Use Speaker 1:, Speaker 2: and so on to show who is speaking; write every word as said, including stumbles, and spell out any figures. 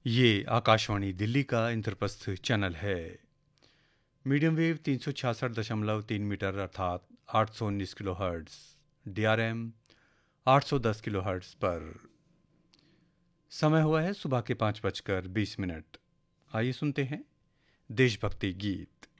Speaker 1: ये आकाशवाणी दिल्ली का इंद्रप्रस्थ चैनल है। मीडियम वेव तीन सौ छियासठ दशमलव तीन मीटर अर्थात आठ सौ उन्नीस kilo hertz, D R M आठ सौ दस किलो हर्ट्स पर। समय हुआ है सुबह के पाँच बजकर बीस मिनट। आइए सुनते हैं देशभक्ति गीत।